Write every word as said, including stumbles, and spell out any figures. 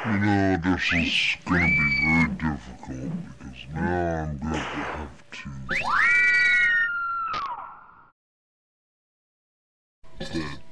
You know, this is gonna be very difficult because now I'm going to have to... That